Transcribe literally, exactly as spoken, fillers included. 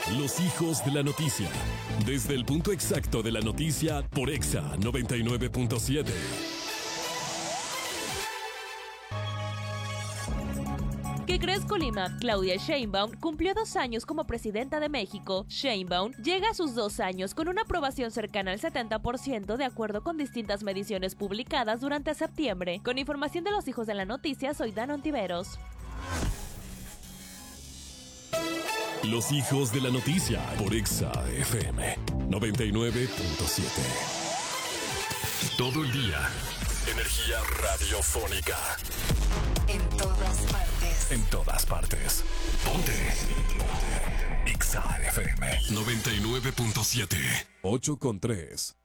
Los hijos de la noticia. Desde el punto exacto de la noticia por Exa noventa y nueve punto siete. ¿Qué crees, Colima? Claudia Sheinbaum cumplió dos años como presidenta de México. Sheinbaum llega a sus dos años con una aprobación cercana al setenta por ciento de acuerdo con distintas mediciones publicadas durante septiembre. Con información de los hijos de la noticia, soy Dan Ontiveros. Los hijos de la noticia por Exa F M noventa y nueve punto siete. Todo el día. Energía radiofónica. En todas partes. En todas partes. Ponte. Ponte. Exa F M noventa y nueve punto siete. ocho con tres.